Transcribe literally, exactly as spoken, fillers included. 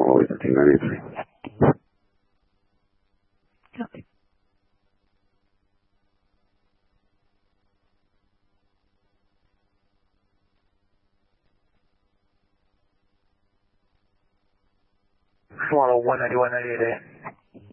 always a thing on entry. Copy. Swallow one ninety-one ninety-eight.